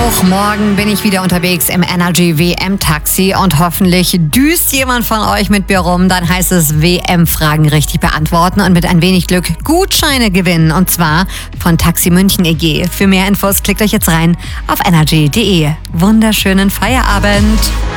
Auch morgen bin ich wieder unterwegs im Energy WM-Taxi und hoffentlich düst jemand von euch mit mir rum. Dann heißt es WM-Fragen richtig beantworten und mit ein wenig Glück Gutscheine gewinnen. Und zwar von Taxi München EG. Für mehr Infos klickt euch jetzt rein auf energy.de. Wunderschönen Feierabend.